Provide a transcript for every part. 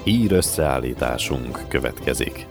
Hír összeállításunk következik.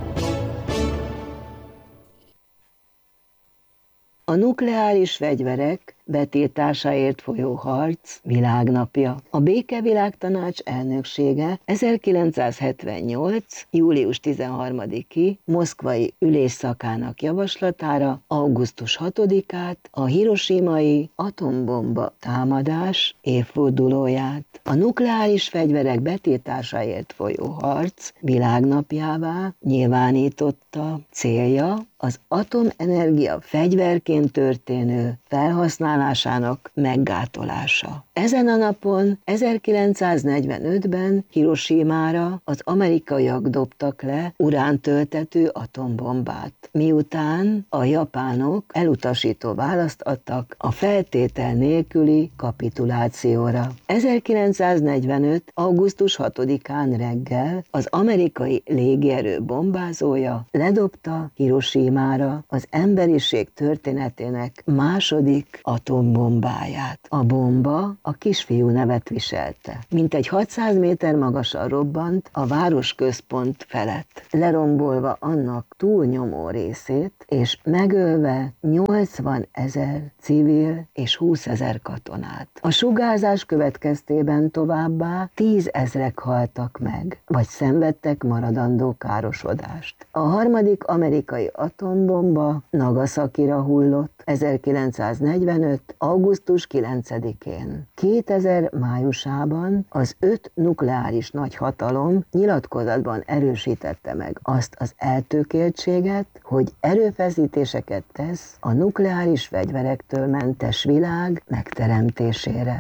A nukleáris fegyverek betiltásáért folyó harc világnapja. A Békevilágtanács elnöksége 1978. július 13-i moszkvai ülésszakának javaslatára augusztus 6-át, a hiroshimai atombomba támadás évfordulóját a nukleáris fegyverek betiltásáért folyó harc világnapjává nyilvánította. Célja az atomenergia fegyverként történő felhasználásának meggátolása. Ezen a napon 1945-ben Hiroshimára az amerikaiak dobtak le urántöltető atombombát, miután a japánok elutasító választ adtak a feltétel nélküli kapitulációra. 1945. augusztus 6-án reggel az amerikai légierő bombázója ledobta Hiroshimára az emberiség történetének második atombombáját. A bomba a kisfiú nevet viselte. Mintegy 600 méter magasan robbant a városközpont felett, lerombolva annak túlnyomó részét, és megölve 80 000 civil és 20 000 katonát. A sugárzás következtében továbbá 10 000 haltak meg, vagy szenvedtek maradandó károsodást. A harmadik amerikai atombomba Nagasakira hullott 1945. augusztus 9-én. 2000 májusában az 5 nukleáris nagyhatalom nyilatkozatban erősítette meg azt az eltökéltséget, hogy erőfeszítéseket tesz a nukleáris fegyverektől mentes világ megteremtésére.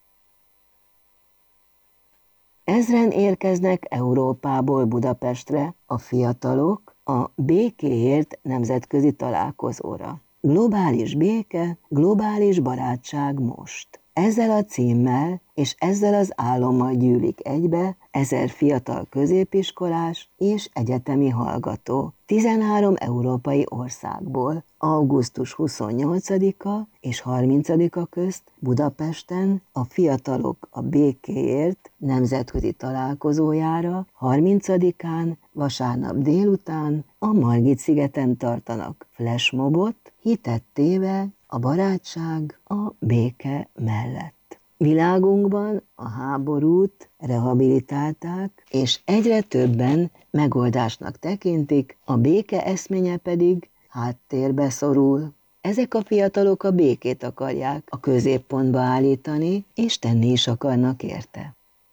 Ezren érkeznek Európából Budapestre a fiatalok a békéért nemzetközi találkozóra. Globális béke, globális barátság most. Ezzel a címmel és ezzel az álommal gyűlik egybe 1000 fiatal középiskolás és egyetemi hallgató 13 európai országból augusztus 28-a és 30-a közt Budapesten a Fiatalok a Békéért nemzetközi találkozójára 30-án vasárnap délután a Margit-szigeten tartanak flashmobot, hitet téve a barátság a béke mellett. Világunkban a háborút rehabilitálták, és egyre többen megoldásnak tekintik, a béke eszménye pedig háttérbe szorul. Ezek a fiatalok a békét akarják a középpontba állítani, és tenni is akarnak érte.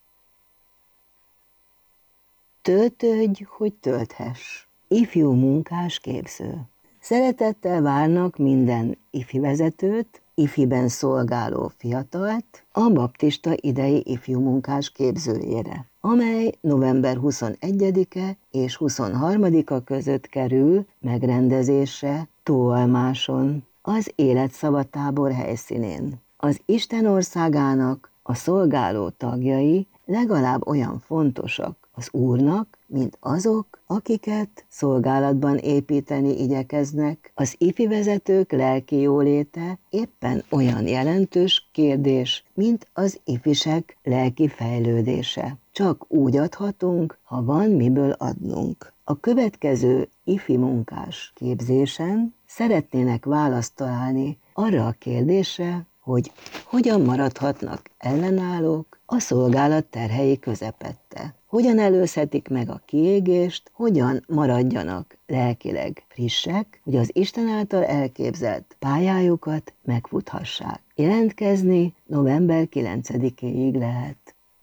Töltődj, hogy tölthess. Ifjú munkás képző. Szeretettel várnak minden ifi vezetőt, ifiben szolgáló fiatalt a baptista idei ifjú munkás képzőjére, amely november 21-e és 23-a között kerül megrendezésre Tóalmáson, az Életszava-tábor helyszínén. Az Isten országának a szolgáló tagjai legalább olyan fontosak az Úrnak, mint azok, akiket szolgálatban építeni igyekeznek. Az ifi vezetők lelki jóléte éppen olyan jelentős kérdés, mint az ifisek lelki fejlődése. Csak úgy adhatunk, ha van miből adnunk. A következő ifi munkás képzésen szeretnének választ találni arra a kérdésre, hogy hogyan maradhatnak ellenállók a szolgálat terhei közepette. Hogyan előzhetik meg a kiégést, hogyan maradjanak lelkileg frissek, hogy az Isten által elképzelt pályájukat megfuthassák. Jelentkezni november 9-éig lehet.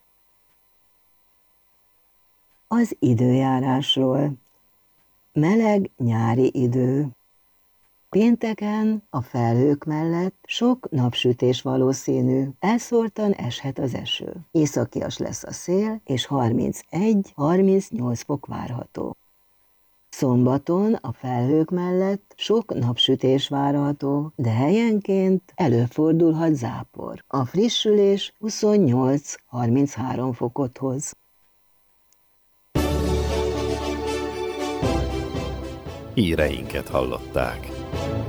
Az időjárásról. Meleg nyári idő. Pénteken a felhők mellett sok napsütés valószínű, elszórtan eshet az eső. Északias lesz a szél, és 31-38 fok várható. Szombaton a felhők mellett sok napsütés várható, de helyenként előfordulhat zápor. A frissülés 28-33 fokot hoz. Híreinket hallották.